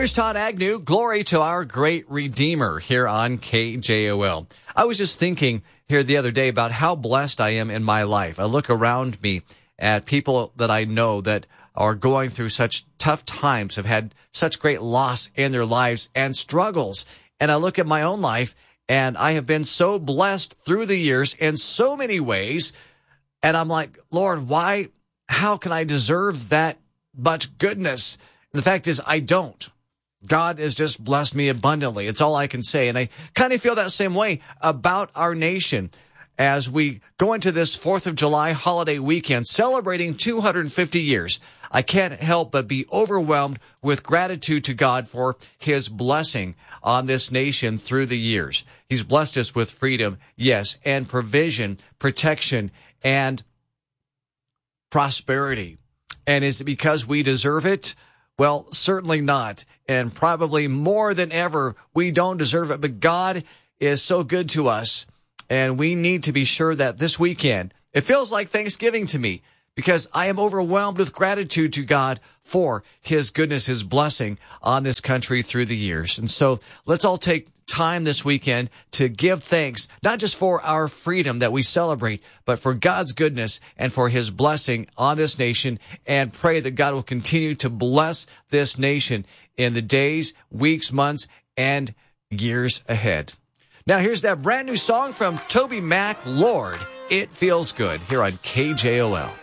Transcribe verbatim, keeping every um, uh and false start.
There's Todd Agnew. Glory to our great Redeemer here on K J O L. I was just thinking here the other day about how blessed I am in my life. I look around me at people that I know that are going through such tough times, have had such great loss in their lives and struggles. And I look at my own life, and I have been so blessed through the years in so many ways. And I'm like, Lord, why, how can I deserve that much goodness? And the fact is, I don't. God has just blessed me abundantly. It's all I can say. And I kind of feel that same way about our nation as we go into this fourth of July holiday weekend, celebrating two hundred fifty years. I can't help but be overwhelmed with gratitude to God for his blessing on this nation through the years. He's blessed us with freedom, yes, and provision, protection, and prosperity. And is it because we deserve it? Well, certainly not. And probably more than ever, we don't deserve it. But God is so good to us. And we need to be sure that this weekend, it feels like Thanksgiving to me, because I am overwhelmed with gratitude to God for his goodness, his blessing on this country through the years. And so let's all take time this weekend to give thanks, not just for our freedom that we celebrate, but for God's goodness and for his blessing on this nation, and pray that God will continue to bless this nation in the days, weeks, months, and years ahead. Now here's that brand new song from Toby Mac, Lord, It Feels Good, here on K J O L.